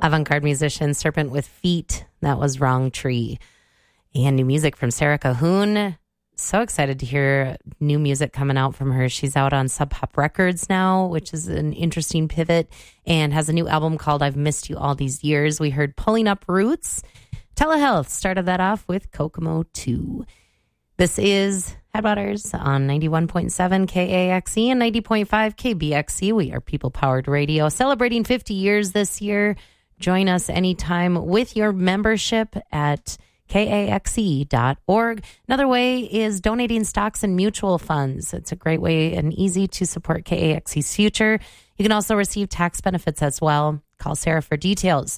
Avant-garde musician Serpent with Feet. That was Wrong Tree. And new music from Sarah Cahoon. So excited to hear new music coming out from her. She's out on Sub Pop Records now, which is an interesting pivot, and has a new album called I've Missed You All These Years. We heard Pulling Up Roots. Telehealth started that off with Kokomo 2. This is Headwaters on 91.7 KAXE and 90.5 KBXE. We are people-powered radio, celebrating 50 years this year. Join us anytime with your membership at KAXE.org. Another way is donating stocks and mutual funds. It's a great way and easy to support KAXE's future. You can also receive tax benefits as well. Call Sarah for details.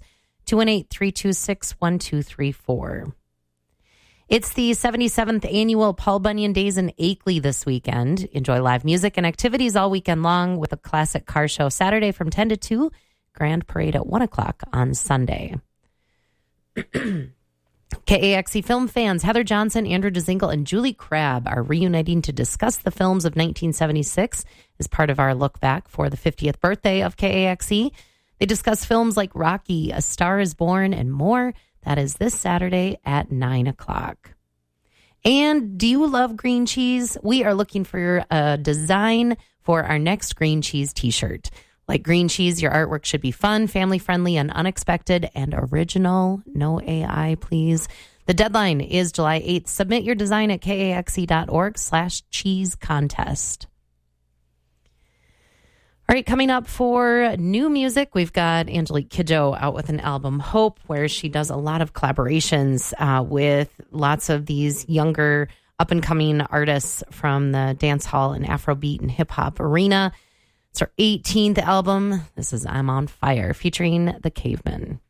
218-326-1234. It's the 77th annual Paul Bunyan Days in Akeley this weekend. Enjoy live music and activities all weekend long with a classic car show Saturday from 10 to 2, grand parade at 1 o'clock on Sunday. KAXE film fans Heather Johnson, Andrew DeZingle, and Julie Crabb are reuniting to discuss the films of 1976 as part of our look back for the 50th birthday of KAXE. They discuss films like Rocky, A Star is Born, and more. That is this Saturday at 9 o'clock. And do you love green cheese? We are looking for a design for our next green cheese t-shirt. Like green cheese, your artwork should be fun, family-friendly, and unexpected, and original. No AI, please. The deadline is July 8th. Submit your design at kaxe.org/cheese contest. All right, coming up for new music, we've got Angelique Kidjo out with an album, Hope, where she does a lot of collaborations with lots of these younger up-and-coming artists from the dance hall and Afrobeat and hip-hop arena. It's her 18th album. This is I'm on Fire, featuring The Cavemen.